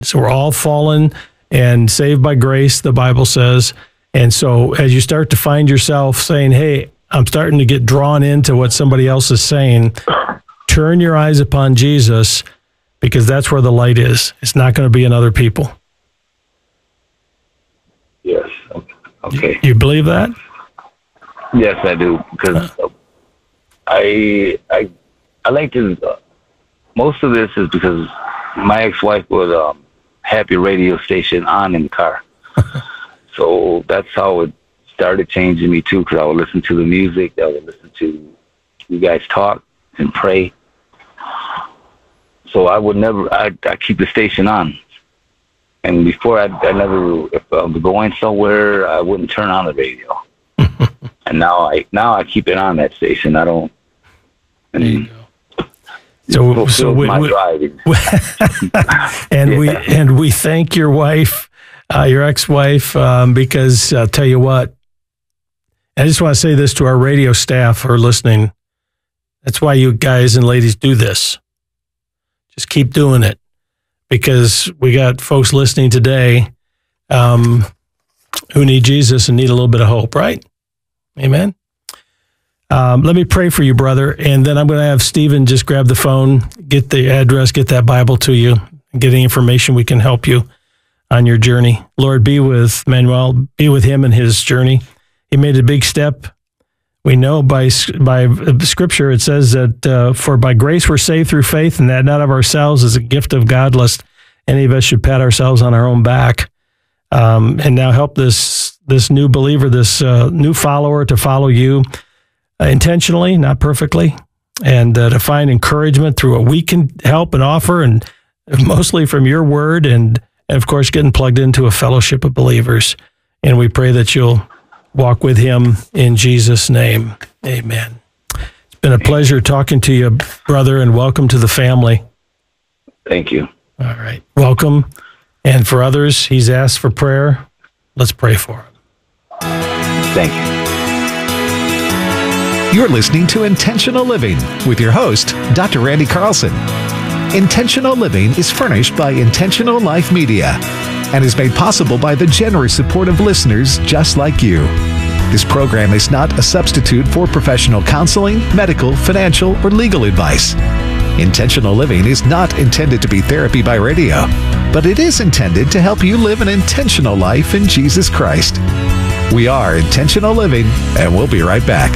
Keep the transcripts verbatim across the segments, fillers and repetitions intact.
So we're all fallen and saved by grace, the Bible says. And so as you start to find yourself saying, hey, I'm starting to get drawn into what somebody else is saying, turn your eyes upon Jesus, because that's where the light is. It's not going to be in other people. Yes. Okay. You, you believe that? Yes, I do. Because uh, I, I, I like to, uh, most of this is because my ex-wife would um, have your radio station on in the car. So that's how it started changing me, too, because I would listen to the music. I would listen to you guys talk and pray. So I would never, I I keep the station on. And before, I, I never, if I was going somewhere, I wouldn't turn on the radio. And now I now I keep it on that station. I don't. And there you go. So, so we, my we, driving. and yeah. we and we thank your wife, uh, your ex-wife, um, because I'll tell you what. I just want to say this to our radio staff who are listening. That's why you guys and ladies do this. Just keep doing it, because we got folks listening today um, who need Jesus and need a little bit of hope, right? Amen. Um, let me pray for you, brother, and then I'm going to have Stephen just grab the phone, get the address, get that Bible to you, and get any information we can help you on your journey. Lord, be with Manuel, be with him in his journey. He made a big step. We know by by Scripture it says that uh, for by grace we're saved through faith, and that not of ourselves is a gift of God, lest any of us should pat ourselves on our own back. Um, and now help this this new believer, this uh, new follower, to follow you uh, intentionally, not perfectly, and uh, to find encouragement through what we can help and offer, and mostly from your word, and, and of course getting plugged into a fellowship of believers. And we pray that you'll walk with him in Jesus' name. Amen. It's been a pleasure talking to you, brother, and welcome to the family. Thank you. All right. Welcome. And for others, he's asked for prayer. Let's pray for him. Thank you. You're listening to Intentional Living with your host, Doctor Randy Carlson. Intentional Living is furnished by Intentional Life Media and is made possible by the generous support of listeners just like you. This program is not a substitute for professional counseling, medical, financial, or legal advice. Intentional Living is not intended to be therapy by radio, but it is intended to help you live an intentional life in Jesus Christ. We are Intentional Living, and we'll be right back.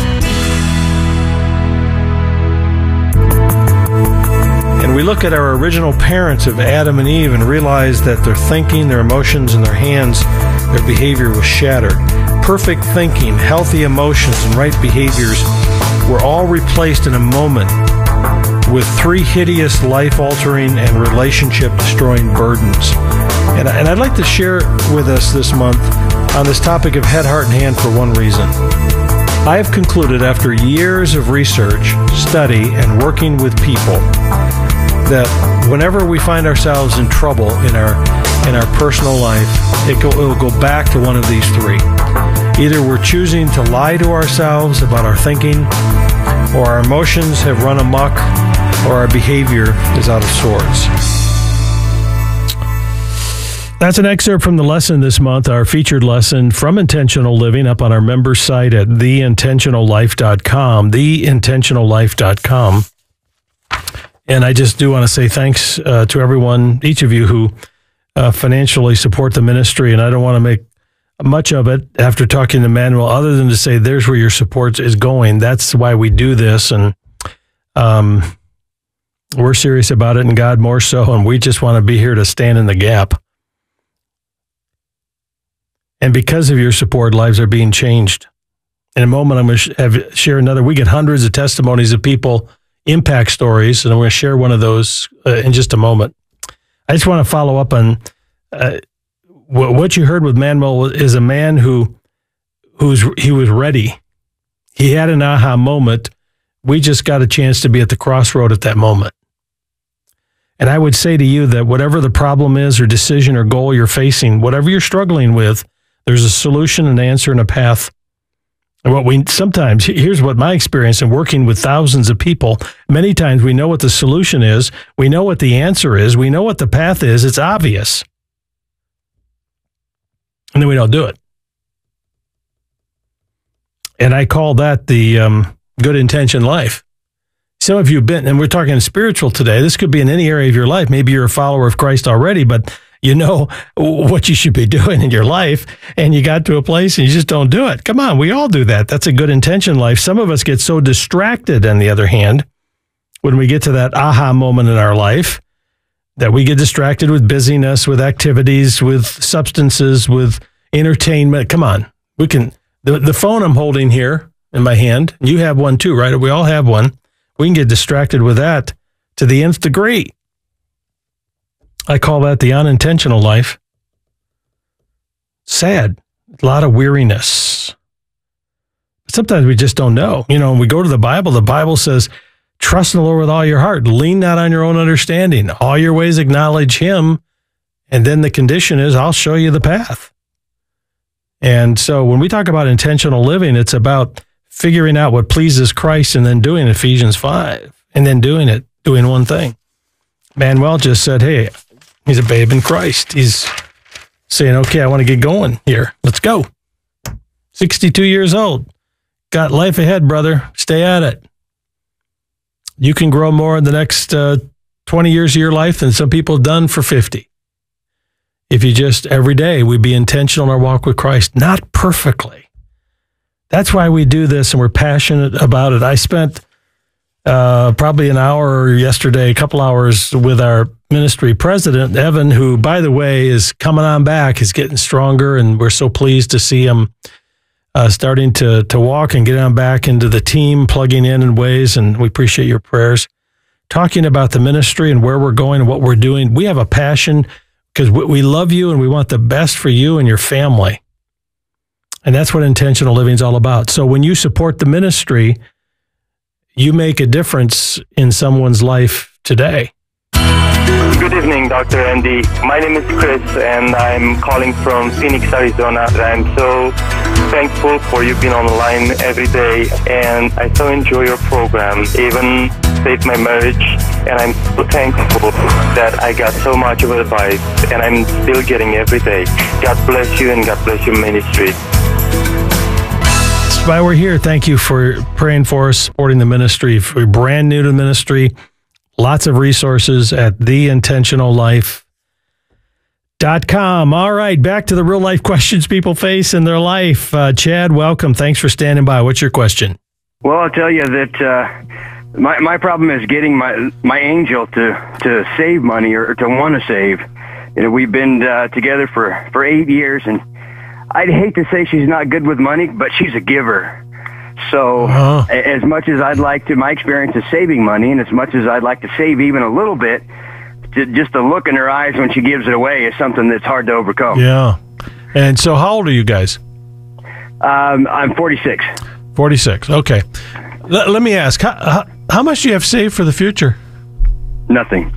And we look at our original parents of Adam and Eve and realize that their thinking, their emotions, and their hands, their behavior was shattered. Perfect thinking, healthy emotions, and right behaviors were all replaced in a moment with three hideous, life-altering, and relationship-destroying burdens. And, and I'd like to share with us this month on this topic of head, heart, and hand for one reason. I have concluded after years of research, study, and working with people that whenever we find ourselves in trouble in our in our personal life, it, go, it will go back to one of these three. Either we're choosing to lie to ourselves about our thinking, or our emotions have run amok, or our behavior is out of sorts. That's an excerpt from the lesson this month, our featured lesson from Intentional Living, up on our members site at the intentional life dot com, the intentional life dot com. And I just do want to say thanks uh, to everyone, each of you who uh, financially support the ministry. And I don't want to make much of it after talking to Manuel, other than to say there's where your support is going. That's why we do this. And um, we're serious about it, and God more so. And we just want to be here to stand in the gap. And because of your support, lives are being changed. In a moment, I'm going to have, share another. We get hundreds of testimonies of people, impact stories, and I'm going to share one of those uh, in just a moment. I just want to follow up on uh, w- what you heard with Manuel is a man who, who's he was ready. He had an aha moment. We just got a chance to be at the crossroad at that moment. And I would say to you that whatever the problem is or decision or goal you're facing, whatever you're struggling with, there's a solution, an answer, and a path And what we sometimes, here's what my experience in working with thousands of people, many times we know what the solution is. We know what the answer is. We know what the path is. It's obvious. And then we don't do it. And I call that the um, good intention life. Some of you have been, and we're talking spiritual today. This could be in any area of your life. Maybe you're a follower of Christ already, but you know what you should be doing in your life, and you got to a place and you just don't do it. Come on, we all do that. That's a good intention life. Some of us get so distracted, on the other hand, when we get to that aha moment in our life, that we get distracted with busyness, with activities, with substances, with entertainment. Come on, we can, the, the phone I'm holding here in my hand, you have one too, right? We all have one. We can get distracted with that to the nth degree. I call that the unintentional life. Sad. A lot of weariness. But sometimes we just don't know. You know, when we go to the Bible, the Bible says, trust in the Lord with all your heart. Lean not on your own understanding. All your ways acknowledge him. And then the condition is, I'll show you the path. And so when we talk about intentional living, it's about figuring out what pleases Christ and then doing Ephesians five. And then doing it, doing one thing. Manuel just said, hey, he's a babe in Christ. He's saying, okay, I want to get going here. Let's go. sixty-two years old. Got life ahead, brother. Stay at it. You can grow more in the next uh, twenty years of your life than some people have done for fifty. If you just, every day, we be intentional in our walk with Christ. Not perfectly. That's why we do this, and we're passionate about it. I spent uh, probably an hour yesterday, a couple hours with our ministry president, Evan, who, by the way, is coming on back, is getting stronger, and we're so pleased to see him uh, starting to to walk and get on back into the team, plugging in in ways, and we appreciate your prayers. Talking about the ministry and where we're going and what we're doing. We have a passion because we love you and we want the best for you and your family. And that's what intentional living is all about. So when you support the ministry, you make a difference in someone's life today. Good evening, Doctor Andy. My name is Chris, and I'm calling from Phoenix, Arizona. I'm so thankful for you being on the line every day, and I so enjoy your program, even saved my marriage, and I'm so thankful that I got so much of advice, and I'm still getting every day. God bless you, and God bless your ministry. That's why we're here. Thank you for praying for us, supporting the ministry. If we're brand new to the ministry, lots of resources at the intentional life dot com. All right, back to the real life questions people face in their life. Uh, Chad, welcome. Thanks for standing by. What's your question? Well, I'll tell you that uh, my my problem is getting my my angel to, to save money or to want to save. You know, we've been uh, together for, for eight years, and I'd hate to say she's not good with money, but she's a giver. So uh-huh. as much as I'd like to, my experience is saving money, and as much as I'd like to save even a little bit, to, just the look in her eyes when she gives it away is something that's hard to overcome. Yeah. And so how old are you guys? Um, I'm forty-six. forty-six. Okay. L- let me ask, how, how, how much do you have saved for the future? Nothing.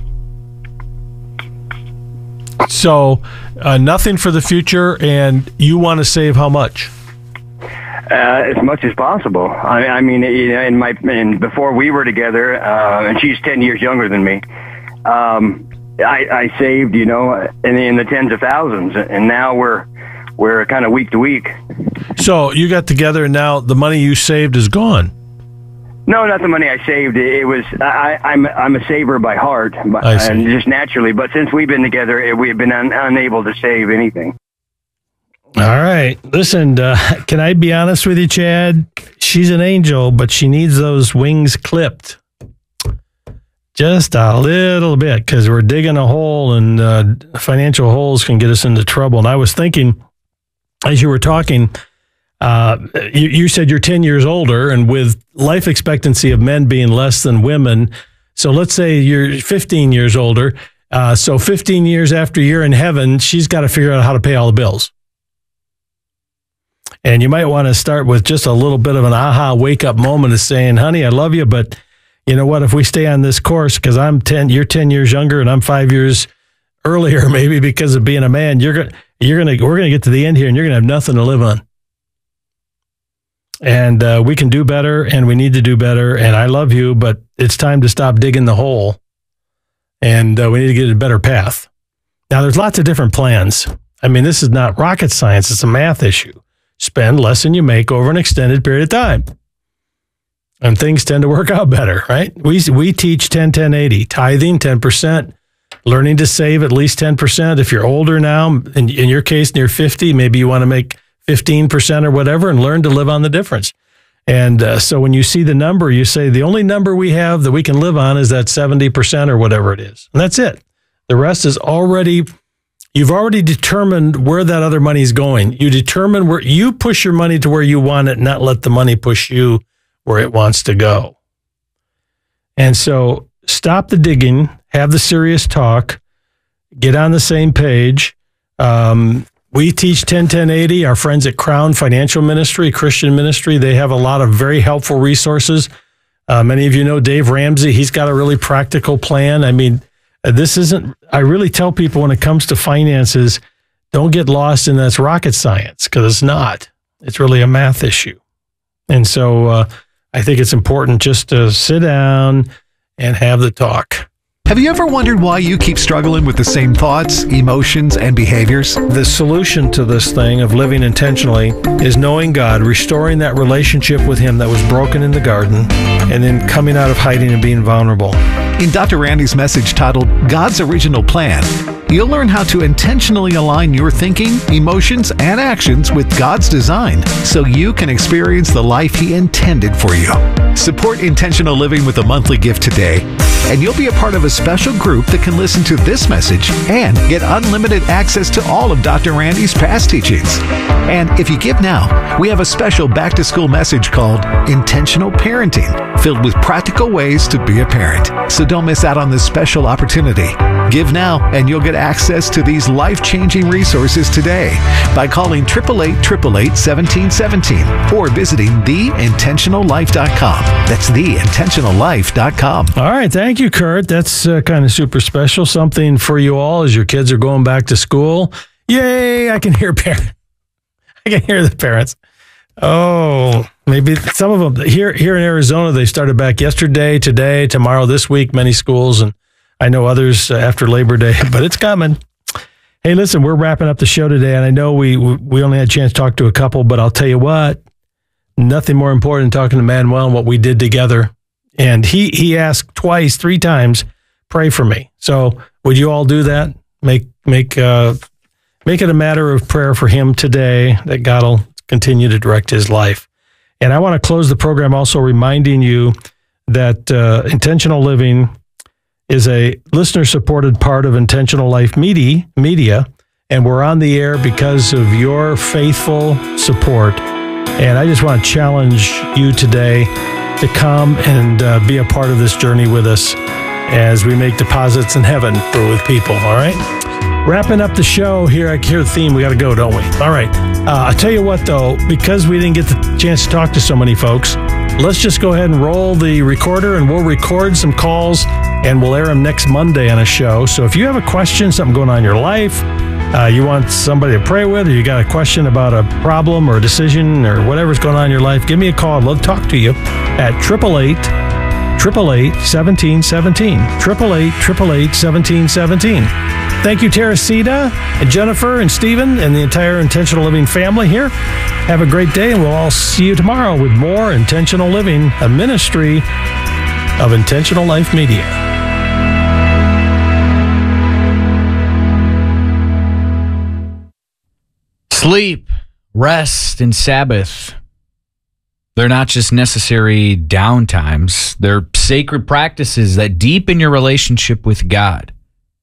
So uh, nothing for the future, and you want to save how much? Uh, as much as possible. I, I mean, in my and before we were together, uh, and she's ten years younger than me. Um, I, I saved, you know, in, in the tens of thousands, and now we're we're kind of week to week. So you got together, and now the money you saved is gone. No, not the money I saved. It was I, I'm I'm a saver by heart, but, I see. and just naturally. But since we've been together, it, we've been un, unable to save anything. All right. Listen, uh, can I be honest with you, Chad? She's an angel, but she needs those wings clipped. Just a little bit, because we're digging a hole, and uh, financial holes can get us into trouble. And I was thinking, as you were talking, uh, you, you said you're ten years older, and with life expectancy of men being less than women, so let's say you're fifteen years older. Uh, so fifteen years after you're in heaven, she's got to figure out how to pay all the bills. And you might want to start with just a little bit of an aha wake-up moment of saying, honey, I love you, but you know what? If we stay on this course, because I'm ten, you're ten years younger, and I'm five years earlier, maybe because of being a man, you're gonna, you're gonna, we're gonna get to the end here, and you're gonna have nothing to live on. And uh, we can do better, and we need to do better. And I love you, but it's time to stop digging the hole, and uh, we need to get a better path. Now, there's lots of different plans. I mean, this is not rocket science. It's a math issue. Spend less than you make over an extended period of time, and things tend to work out better, right? We we teach ten ten eighty, tithing ten percent, learning to save at least ten percent. If you're older now, in, in your case, near fifty, maybe you want to make fifteen percent or whatever and learn to live on the difference. And uh, so when you see the number, you say, the only number we have that we can live on is that seventy percent or whatever it is. And that's it. The rest is already, you've already determined where that other money is going. You determine where you push your money to where you want it, not let the money push you where it wants to go. And so stop the digging, have the serious talk, get on the same page. Um, We teach ten ten eighty. Our friends at Crown Financial Ministry, Christian Ministry, they have a lot of very helpful resources. Uh, many of you know Dave Ramsey. He's got a really practical plan. I mean, this isn't, I really tell people when it comes to finances, don't get lost in this rocket science, because it's not. It's really a math issue. And so uh, I think it's important just to sit down and have the talk. Have you ever wondered why you keep struggling with the same thoughts, emotions, and behaviors? The solution to this thing of living intentionally is knowing God, restoring that relationship with Him that was broken in the garden, and then coming out of hiding and being vulnerable. In Doctor Randy's message titled God's Original Plan, you'll learn how to intentionally align your thinking, emotions, and actions with God's design so you can experience the life He intended for you. Support intentional living with a monthly gift today, and you'll be a part of a special group that can listen to this message and get unlimited access to all of Doctor Randy's past teachings. And if you give now, we have a special back-to-school message called Intentional Parenting, filled with practical ways to be a parent. So don't miss out on this special opportunity. Give now, and you'll get access to these life-changing resources today by calling eight eight eight, eight eight eight, one seven one seven or visiting the intentional life dot com. That's the intentional life dot com. All right, thank you, Kurt. That's uh, kind of super special. Something for you all as your kids are going back to school. Yay! I can hear parents. I can hear the parents. Oh, maybe some of them here here in Arizona. They started back yesterday, today, tomorrow, this week. Many schools, and I know others uh, after Labor Day, but it's coming. Hey, listen, we're wrapping up the show today, and I know we we only had a chance to talk to a couple, but I'll tell you what, nothing more important than talking to Manuel and what we did together. And he he asked twice, three times, pray for me. So would you all do that? Make make uh, make it a matter of prayer for him today, that God will continue to direct his life. And I want to close the program also reminding you that uh, Intentional Living is a listener-supported part of Intentional Life Media, media, and we're on the air because of your faithful support. And I just want to challenge you today to come and uh, be a part of this journey with us as we make deposits in heaven for with people, all right? Wrapping up the show here, I hear the theme, we got to go, don't we? All right. Uh, I'll tell you what, though, because we didn't get the chance to talk to so many folks, let's just go ahead and roll the recorder, and we'll record some calls, and we'll air them next Monday on a show. So if you have a question, something going on in your life, uh, you want somebody to pray with, or you got a question about a problem or a decision or whatever's going on in your life, give me a call. I'd love to talk to you at eight eight eight, eight eight eight, one seven one seven, eight eight eight, eight eight eight, one seven one seven. Thank you, Teresita and Jennifer and Stephen and the entire Intentional Living family here. Have a great day, and we'll all see you tomorrow with more Intentional Living, a ministry of Intentional Life Media. Sleep, rest, and Sabbath. They're not just necessary downtimes. They're sacred practices that deepen your relationship with God.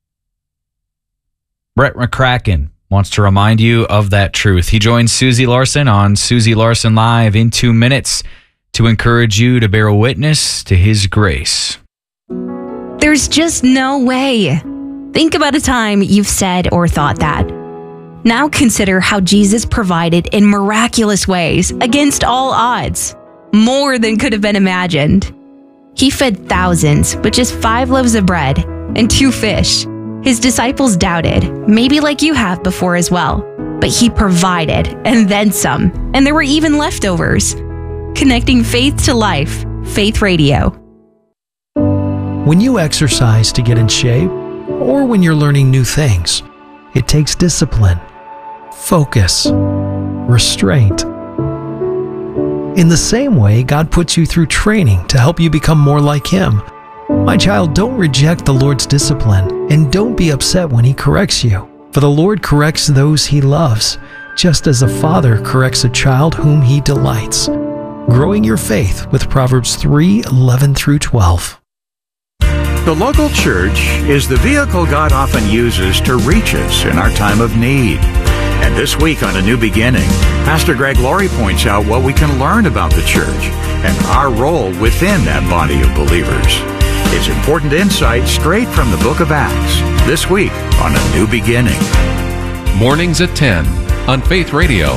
Brett McCracken wants to remind you of that truth. He joins Susie Larson on Susie Larson Live in two minutes to encourage you to bear a witness to His grace. There's just no way. Think about a time you've said or thought that. Now consider how Jesus provided in miraculous ways against all odds, more than could have been imagined. He fed thousands with just five loaves of bread and two fish. His disciples doubted, maybe like you have before as well, but He provided and then some, and there were even leftovers. Connecting faith to life. Faith Radio. When you exercise to get in shape, or when you're learning new things, it takes discipline, focus, restraint. In the same way, God puts you through training to help you become more like Him. My child, don't reject the Lord's discipline, and don't be upset when He corrects you. For the Lord corrects those He loves, just as a father corrects a child whom He delights. Growing your faith with Proverbs three eleven through twelve. The local church is the vehicle God often uses to reach us in our time of need. And this week on A New Beginning, Pastor Greg Laurie points out what we can learn about the church and our role within that body of believers. It's important insight straight from the book of Acts, this week on A New Beginning. Mornings at ten on Faith Radio.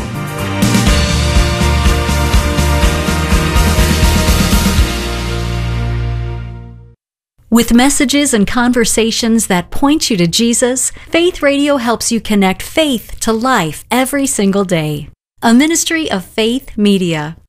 With messages and conversations that point you to Jesus, Faith Radio helps you connect faith to life every single day. A ministry of Faith Media.